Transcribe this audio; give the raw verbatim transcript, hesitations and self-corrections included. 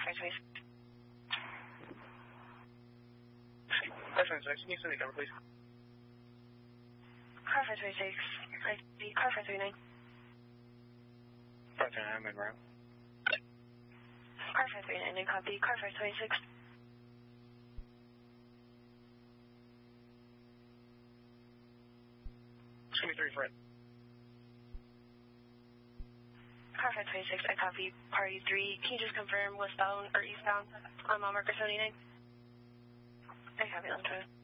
five twenty-six. five twenty-six, can you send me number, please? Car five twenty-six, I D car five thirty-nine. five thirty-nine, I'm in route. Car five thirty-nine, and copy, car five twenty-six. Give me three for it. Car five twenty-six, I copy, party three. Can you just confirm westbound or eastbound on mile marker seventy-nine? I copy, let's try.